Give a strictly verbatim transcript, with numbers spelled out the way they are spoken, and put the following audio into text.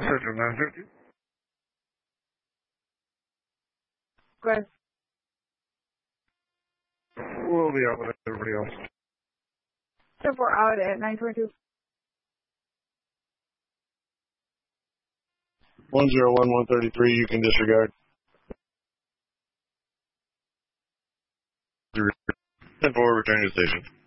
Central nine fifty. Go ahead. We'll be out with everybody else. So we're out at nine twenty-two. one zero one one thirty-three, you can disregard. ten four, return to station.